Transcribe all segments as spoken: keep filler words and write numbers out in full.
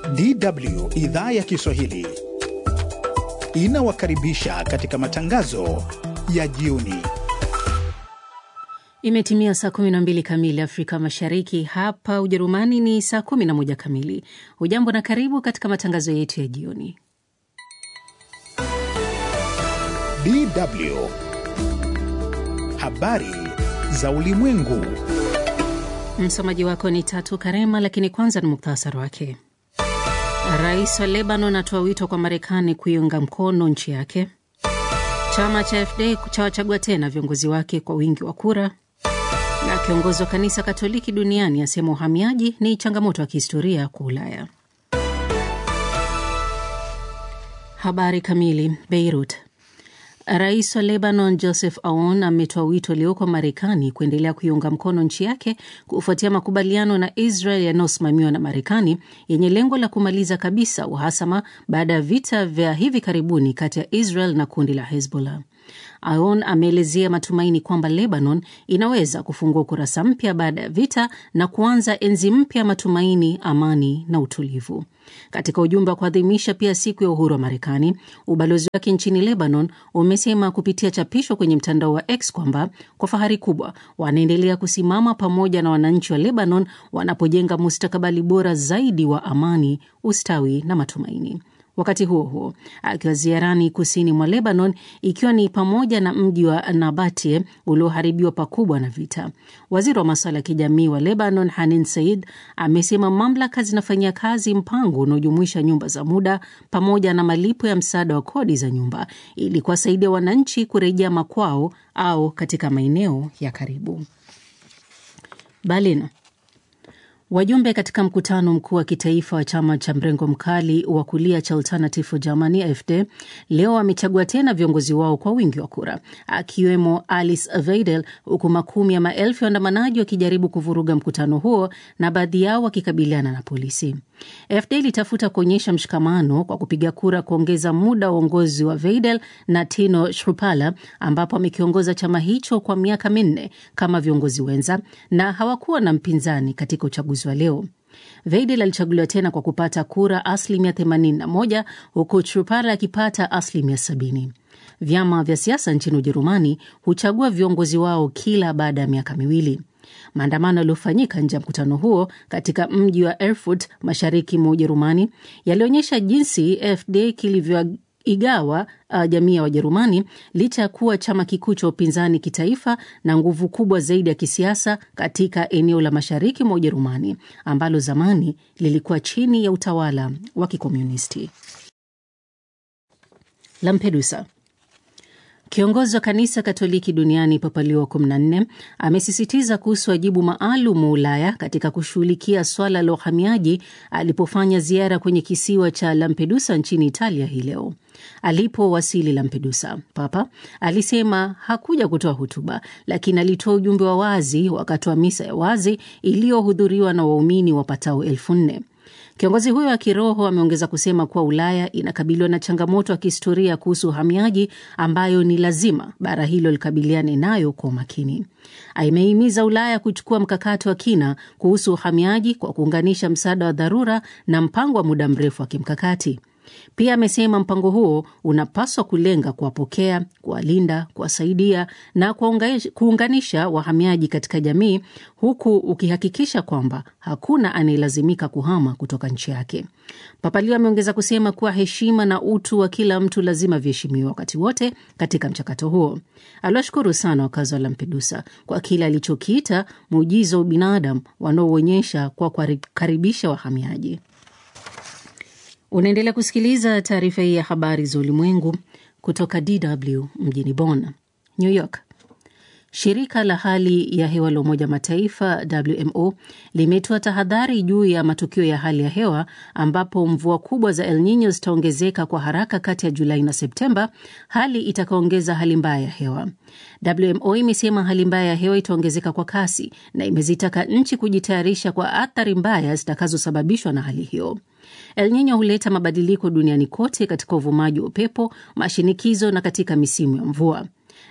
D W idhaa ya Kiswahili inawakaribisha katika matangazo ya jioni. Imetimia saa kumi na mbili kamili Afrika Mashariki. Hapa Ujerumani ni saa kumi na moja kamili. Hujambo na karibu katika matangazo yetu ya jioni. D W habari za ulimwengu. Msomaji wako ni Tatu Karema, lakini kwanza ni muktasari wake. Rais wa Lebanon atoa wito kwa Marekani kuiunga mkono nchi yake. Chama cha F D chawachagua tena viongozi wake kwa wingi wa kura. Na kiongozi wa kanisa Katoliki duniani asema uhamiaji ni changamoto ya kihistoria kwa Ulaya. Habari kamili. Beirut. Rais wa Lebanon Joseph Aoun ametoa wito leo kwa Marekani kuendelea kuiunga mkono nchi yake kufuatia makubaliano na Israel yanayosimamiwa na Marekani yenye lengo la kumaliza kabisa uhasama baada ya vita vya hivi karibuni kati ya Israel na kundi la Hezbollah. Aoun ameelezea matumaini kwamba Lebanon inaweza kufungua ukurasa mpya baada ya vita na kuanza enzi mpya matumaini, amani na utulivu. Katika ujumbe wa kuadhimisha pia siku ya uhuru wa Marekani, ubalozi wake nchini Lebanon umesema kupitia chapisho kwenye mtandao wa X kwamba kwa fahari kubwa wanaendelea kusimama pamoja na wananchi wa Lebanon wanapojenga mustakabali bora zaidi wa amani, ustawi na matumaini. Wakati huo huo, akiwa ziarani kusini mwa Lebanon, ikiwa ni pamoja na mji wa Nabatie ulioharibiwa pakubwa na vita, waziri wa masuala ya kijamii wa Lebanon Hanin Said amesema mamlaka zinafanyia kazi mpango unaojumuisha nyumba za muda pamoja na malipo ya msaada wa kodi za nyumba ili kuwasaidia wananchi kurejea makwao au katika maeneo ya karibu. Berlin. Wajumbe katika mkutano mkuu wa kitaifa wa chama cha mrengo mkali wa kulia cha Alternative for Germany A F D leo wamechagua tena viongozi wao kwa wingi wa kura, akiwemo Alice Weidel, huku makumi ya maelfu ya waandamanaji wakijaribu kuvuruga mkutano huo na baadhi yao wakikabiliana na polisi. A F D ilitafuta kuonyesha mshikamano kwa kupiga kura kuongeza muda wa uongozi wa Weidel na Tino Schruppala, ambapo amekiongoza chama hicho kwa miaka minne kama viongozi wenza, na hawakuwa na mpinzani katika uchaguzi wa leo. Weidel alichaguliwa tena kwa kupata kura asilimia themanini na moja huku Schruppala akipata asilimia sabini. Vyama vya siasa nchini Ujerumani huchagua viongozi wao kila baada ya miaka miwili. Maandamano yaliyofanyika nje ya mkutano huo katika mji wa Erfurt mashariki mwa Ujerumani yalionyesha jinsi A F D kilivyoigawa uh, jamii ya Wajerumani licha ya kuwa chama kikuu cha upinzani kitaifa na nguvu kubwa zaidi ya kisiasa katika eneo la mashariki mwa Ujerumani ambalo zamani lilikuwa chini ya utawala wa kikomunisti. Lampedusa. Kiongozi wa kanisa Katoliki duniani Papa Leo wa kumi na nne amesisitiza kuhusu wajibu maalum wa Ulaya katika kushughulikia swala la uhamiaji alipofanya ziara kwenye kisiwa cha Lampedusa nchini Italia hii leo. Alipowasili Lampedusa, Papa alisema hakuja kutoa hotuba, lakini alitoa ujumbe wa wazi wakati wa misa ya wazi iliyohudhuriwa na waumini wapatao elfu nne. Kiongozi huyo wa kiroho ameongeza kusema kuwa Ulaya inakabiliwa na changamoto ya kihistoria kuhusu uhamiaji ambayo ni lazima bara hilo likabiliane nayo kwa umakini. Aimehimiza Ulaya kuchukua mkakati wa kina kuhusu uhamiaji kwa kuunganisha msaada wa dharura na mpango wa muda mrefu wa kimkakati. Pia amesema mpango huo unapaswa kulenga kuwapokea, kuwalinda, kuwasaidia na kuunganisha wahamiaji katika jamii, huku ukihakikisha kwamba hakuna anayelazimika kuhama kutoka nchi yake. Papa Leo ameongeza kusema kuwa heshima na utu wa kila mtu lazima viheshimiwe wakati wote katika mchakato huo. Aliwashukuru sana wakazi wa Lampedusa kwa kile alichokiita muujiza wa binadamu wanaoonyesha kwa kukaribisha wahamiaji. Unaendelea kusikiliza taarifa hii ya habari za ulimwengu kutoka D W mjini Bonn. New York. Shirika la hali ya hewa la Umoja Mataifa W M O limetoa tahadhari juu ya matukio ya hali ya hewa ambapo mvua kubwa za El Nino zitaongezeka kwa haraka kati ya Julai na Septemba, hali itakaongeza hali mbaya ya hewa. W M O imesema hali mbaya ya hewa itaongezeka kwa kasi na imezitaka nchi kujitayarisha kwa athari mbaya zitakazosababishwa na hali hiyo. El Nino huleta mabadiliko duniani kote katika uvumaji wa upepo, mashinikizo na katika misimu ya mvua.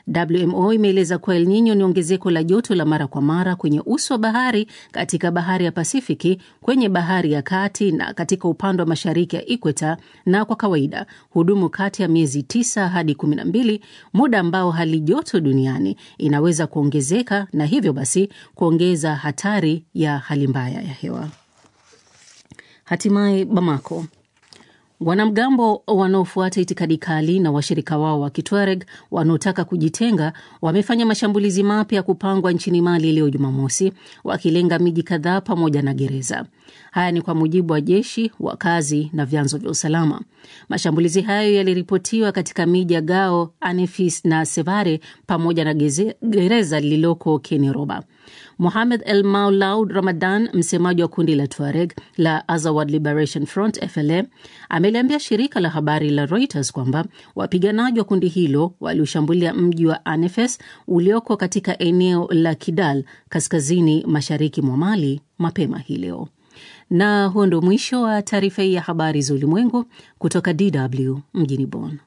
W M O imeeleza kuwa El Nino ni ongezeko la joto la mara kwa mara kwenye uso wa bahari katika bahari ya Pasifiki, kwenye bahari ya kati na katika upande wa mashariki ya Ikweta, na kwa kawaida hudumu kati ya miezi tisa hadi kumi na mbili, muda ambao hali joto duniani inaweza kuongezeka na hivyo basi kuongeza hatari ya hali mbaya ya hewa. Hatimaye Bamako. Wanamgambo wanaofuata itikadi kali na washirika wao wa Kitwareg wanaotaka kujitenga wamefanya mashambulizi mapya kupangwa nchini Mali leo Jumamosi, wakilenga miji kadhaa pamoja na gereza. Haya ni kwa mujibu wa jeshi, wakazi na vyanzo vya usalama. Mashambulizi hayo yaliripotiwa katika miji ya Gao, Anefis na Sevare pamoja na geze, gereza lililoko Keniroba. Mohamed El Maulaud Ramadan, msemaji wa kundi la Tuareg la Azawad Liberation Front F L A, ameliambia shirika la habari la Reuters kwamba wapiganaji wa kundi hilo waliushambulia mji wa Anefes ulioko katika eneo la Kidal kaskazini mashariki mwa Mali mapema hii leo. Na huo ndio mwisho wa taarifa hii ya habari za ulimwengu kutoka D W mjini Bonn.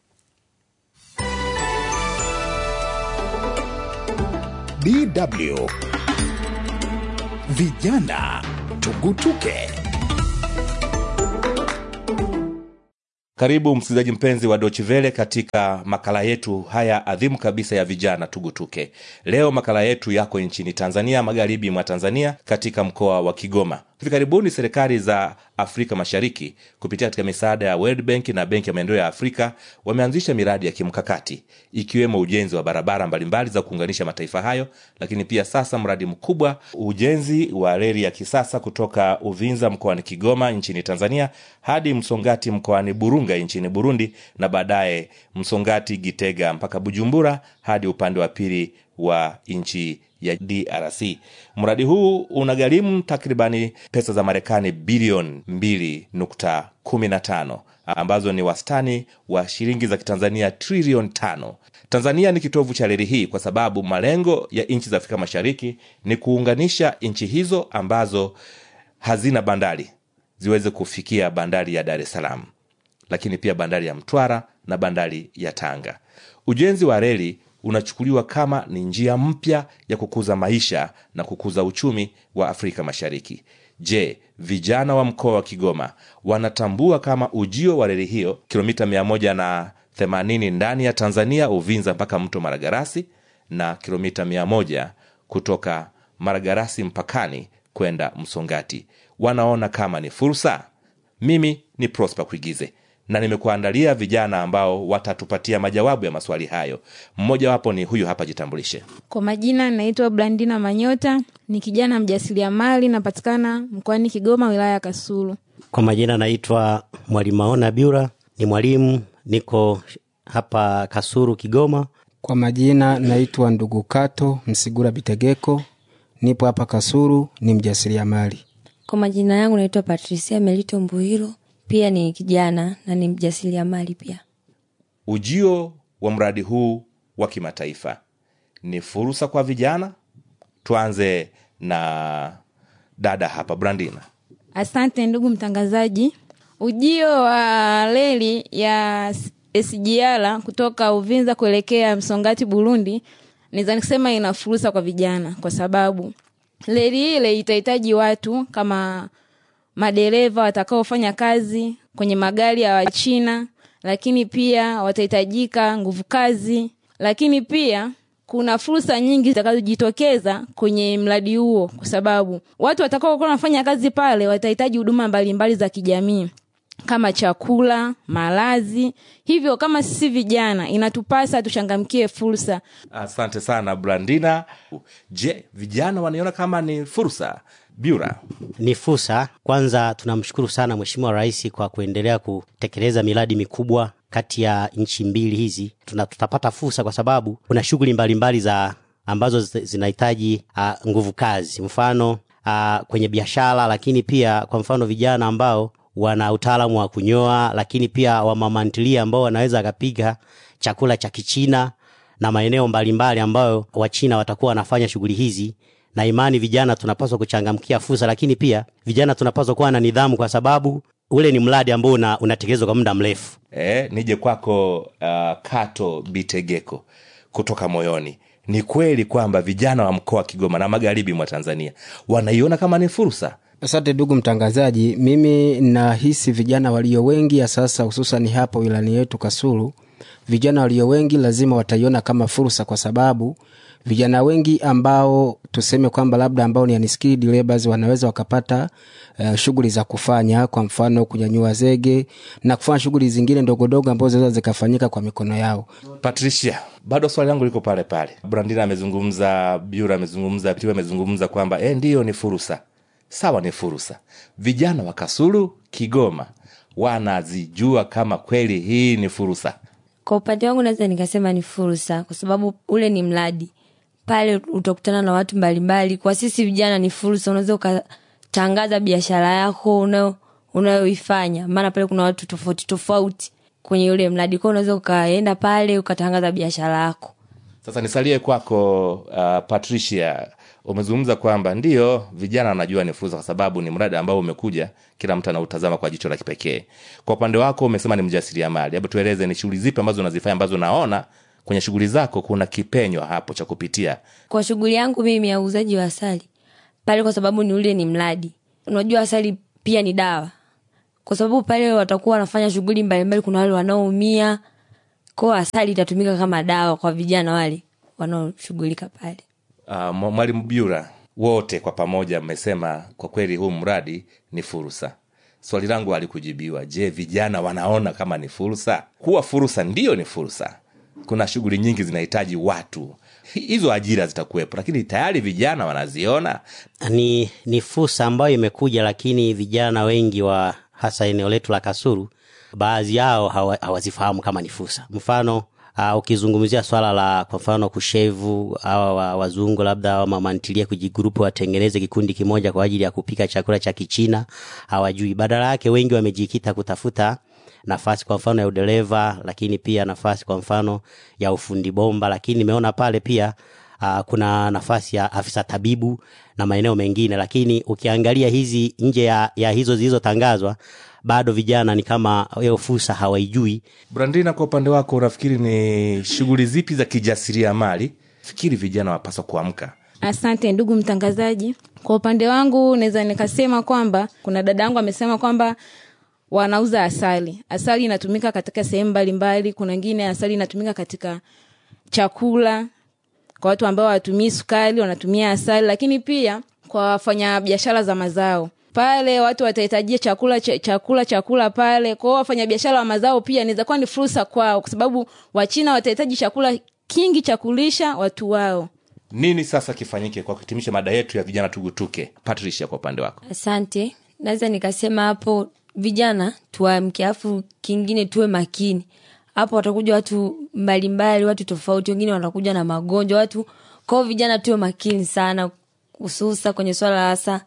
D W Vijana Tugutuke. Karibu msikilizaji mpenzi wa Deutsche Welle katika makala yetu haya adhimu kabisa ya Vijana Tugutuke. Leo makala yetu yako nchini Tanzania, magharibi mwa Tanzania, katika mkoa wa Kigoma. Hivi karibuni serikali za Afrika Mashariki kupitia katika misaada ya World Bank na Benki ya Maendeleo ya Afrika wameanzisha miradi ya kimkakati ikiwemo ujenzi wa barabara mbalimbali za kuunganisha mataifa hayo, lakini pia sasa mradi mkubwa ujenzi wa reli ya kisasa kutoka Uvinza mkoani Kigoma nchini Tanzania hadi Msongati mkoani Burunga nchini Burundi, na baadaye Msongati Gitega mpaka Bujumbura hadi upande wa pili wa nchi ya D R C. Mradi huu unagharimu takribani pesa za Marekani bilioni mbili nukta kumi na tano ambazo ni wastani wa shilingi za Kitanzania trilioni tano. Tanzania ni kitovu cha reli hii kwa sababu malengo ya nchi za Afrika Mashariki ni kuunganisha nchi hizo ambazo hazina bandari ziweze kufikia bandari ya Dar es Salaam, lakini pia bandari ya Mtwara na bandari ya Tanga. Ujenzi wa reli unachukuliwa kama ni njia mpya ya kukuza maisha na kukuza uchumi wa Afrika Mashariki. Je, vijana wa mkoa wa Kigoma wanatambua kama ujio wa reli hiyo kilomita mia moja na themanini ndani ya Tanzania Uvinza mpaka mto Maragarasi na kilomita mia moja kutoka Maragarasi mpakani kwenda Msongati wanaona kama ni fursa? Mimi ni Prosper Kuigize na nimekuandalia vijana ambao watatupatia majawabu ya maswali hayo. Mmoja wapo ni huyu hapa, jitambulishe. Kwa majina naitwa Blandina Manyota, ni kijana mjasiriamali, napatikana mkoani Kigoma, wilaya ya Kasulu. Kwa majina naitwa Mwalimu Maona Biura, ni mwalimu, niko hapa Kasulu Kigoma. Kwa majina naitwa Ndugu Kato Msigura Bitegeko, nipo hapa Kasulu, ni mjasiriamali. Kwa majina yangu naitwa Patricia Melito Mbuhiro, pia ni kijana na ni mjasiriamali pia. Ujio wa mradi huu wa kimataifa ni fursa kwa vijana? Tuanze na dada hapa, Brandina. Asante ndugu mtangazaji. Ujio wa reli ya S G R kutoka Uvinza kuelekea Msongati Burundi, niza nikisema ina fursa kwa vijana kwa sababu reli ile itahitaji watu kama madereva watakaofanya kazi kwenye magari ya Wachina, lakini pia watahitajika nguvu kazi, lakini pia kuna fursa nyingi zitakazojitokeza kwenye mradi huo kwa sababu watu watakao kuwa wanafanya kazi pale watahitaji huduma mbalimbali za kijamii kama chakula, malazi. Hivyo kama sisi vijana inatupasa tuchangamkie fursa. Asante sana Brandina. Je, vijana wanaona kama ni fursa? Biura. Ni fursa. Kwanza tunamshukuru sana Mheshimiwa Rais kwa kuendelea kutekeleza miradi mikubwa kati ya nchi mbili hizi. Tuna tutapata fursa kwa sababu kuna shughuli mbalimbali za ambazo zinahitaji uh, nguvu kazi. Mfano uh, kwenye biashara, lakini pia kwa mfano vijana ambao wana utaalamu wa kunyoa, lakini pia wa mamantilia ambao wanaweza kupiga chakula cha Kichina na maeneo mbalimbali ambayo Wachina watakuwa wanafanya shughuli hizi. Na imani vijana tunapaswa kuchangamkia fursa, lakini pia vijana tunapaswa kuwa na nidhamu kwa sababu ule ni mradi ambao unatekelezwa kwa muda mrefu. Eh, nije kwako uh, Kato Bitegeko. kutoka moyoni, ni kweli kwamba vijana wa mkoa wa Kigoma na magharibi mwa Tanzania wanaiona kama ni fursa? Asante ndugu mtangazaji, mimi nahisi vijana walio wengi ya sasa, hususan hapa wilani yetu Kasulu, vijana walio wengi lazima wataiona kama fursa, kwa sababu vijana wengi ambao tuseme kwamba labda ambao ni unskilled laborers wanaweza wakapata uh, shughuli za kufanya, kwa mfano kunyanyua zege na kufanya shughuli zingine ndogo ndogo ambazo zinaweza zikafanyika kwa mikono yao. Patricia, bado swali langu liko pale pale. Brandina amezungumza, Biura amezungumza, Tiwa amezungumza kwamba eh ndio ni fursa. Sawa, ni fursa. Vijana wa Kasulu, Kigoma wanazijua kama kweli hii ni fursa? Kwa upande wangu naweza nikasema ni fursa, kwa sababu ule ni mradi. Pale utakutana na watu mbalimbali. Kwa sisi vijana ni fursa, unaweza ukatangaza biashara yako unayo unayoifanya. Maana pale kuna watu tofauti tofauti kwenye ule mradi. Kwa unaweza ukaenda pale ukatangaza biashara yako. Sasa nisalie kwako uh, Patricia, umezungumza kwamba ndio vijana wanajua ni fursa kwa sababu ni mradi ambao umekuja, kila mtu anautazama kwa jicho la kipekee. Kwa upande wako umesema ni mjasiriamali. Hebu tueleze ni shughuli zipi ambazo unazifanya ambazo naona kwenye shughuli zako kuna kipenyo hapo cha kupitia? Kwa shughuli yangu mimi ya uuzaji wa asali pale, kwa sababu ni ule ni mradi. Unajua asali pia ni dawa. Kwa sababu pale watakuwa wanafanya shughuli mbalimbali, kuna wale wanaoumia. Kwa asali itatumika kama dawa kwa vijana wale wanaoshughulika pale. Uh, Mwalimu Biura, wote kwa pamoja mmesema kwa kweli huu mradi ni fursa. Swali langu halikujibiwa. Je, vijana wanaona kama ni fursa? Kuwa fursa ndio ni fursa. Kuna shughuli nyingi zinahitaji watu. Hizo ajira zitakuwepo, lakini tayari vijana wanaziona ni ni fursa ambayo imekuja, lakini vijana wengi wa hasa eneo letu la Kasulu baadhi yao hawazifahamu kama ni fursa. Mfano Uh, ukizungumzia swala la kwa mfano kushevu au wazungu labda au mama ntilia kujigrupu watengeneze kikundi kimoja kwa ajili ya kupika chakula cha Kichina, hawajui. Badala yake wengi wamejikita kutafuta nafasi kwa mfano ya udereva, lakini pia nafasi kwa mfano ya ufundi bomba, lakini nimeona pale pia uh, kuna nafasi ya afisa tabibu na maeneo mengine. Lakini ukiangalia hizi nje ya, ya hizo zilizotangazwa, bado vijana ni kama hiyo fursa hawaijui. Brandina, kwa upande wako unafikiri ni shughuli zipi za kijasiriamali fikiri vijana wapaswa kuamka? Asante ndugu mtangazaji. Kwa upande wangu naweza nikasema kwamba kuna dada yangu amesema kwamba wanauza asali. Asali inatumika katika sehemu mbalimbali. Kuna wengine asali inatumika katika chakula. Kwa watu ambao hawatumii sukari wanatumia asali, lakini pia kwa wafanya biashara za mazao. Pale watu watahitajia chakula ch- chakula chakula pale. Kwa wafanya biashara wa mazao pia inaweza kuwa ni fursa kwao, kwa sababu Wachina watahitaji chakula kingi cha kulisha watu wao. Nini sasa kifanyike kwa kuhitimisha mada yetu ya vijana tugutuke? Patricia, kwa upande wako. Asante. Naweza nikasema hapo vijana tuamke, afu kingine tuwe makini. Hapo watakuja watu mbalimbali, watu tofauti, wengine watakuja na magonjwa watu. Kwa vijana tuwe makini sana, hususa kwenye swala hasa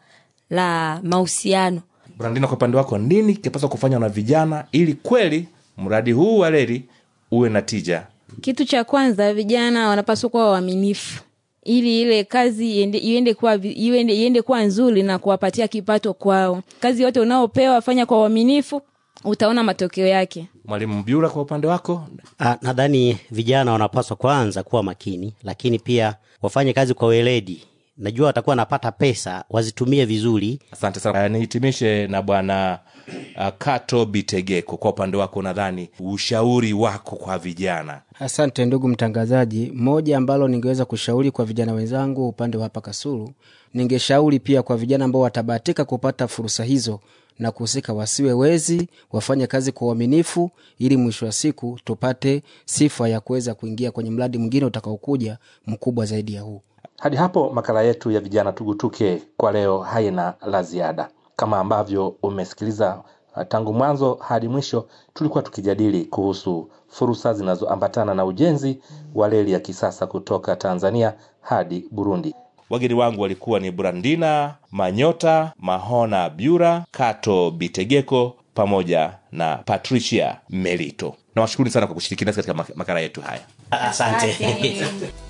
la mahusiano. Brandina, kwa upande wako nini kipaswa kufanywa na vijana ili kweli mradi huu wa reli uwe na tija? Kitu cha kwanza, vijana wanapaswa kuwa waaminifu ili ile kazi iende iende kwa iende iende kwa nzuri na kuwapatia kipato kwao. Kazi yote unaopewa fanya kwa uaminifu, utaona matokeo yake. Mwalimu Biura, kwa upande wako? Ah, nadhani vijana wanapaswa kwanza kuwa makini, lakini pia wafanye kazi kwa weledi. Najua watakuwa wanapata pesa, wazitumie vizuri. Asante sana. Nihitimishe na bwana uh, Kato Bitegeko, kwa upande wako nadhani ushauri wako kwa vijana? Asante ndugu mtangazaji. Moja ambalo ningeweza kushauri kwa vijana wenzangu upande wa hapa Kasulu, ningeshauri pia kwa vijana ambao watabahatika kupata fursa hizo na kuhusika, wasiwe wezi, wafanye kazi kwa uaminifu ili mwisho wa siku tupate sifa ya kuweza kuingia kwenye mradi mwingine utakaokuja mkubwa zaidi ya huu. Hadi hapo makala yetu ya vijana tugutuke kwa leo haina la ziada. Kama ambavyo umesikiliza tangu mwanzo hadi mwisho, tulikuwa tukijadili kuhusu fursa zinazoambatana na ujenzi wa reli ya kisasa kutoka Tanzania hadi Burundi. Wageni wangu walikuwa ni Brandina Manyota, Mahona Biura, Kato Bitegeko pamoja na Patricia Melito. Nawashukuru sana kwa kushiriki nasi katika makala yetu haya. Asante.